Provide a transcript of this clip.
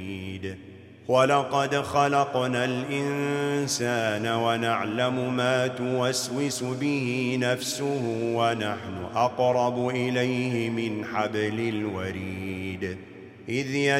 ولقد خلقنا الإنسان ونعلم ما توسوس به نفسه ونحن أقرب إليه من حبل الوريد إذ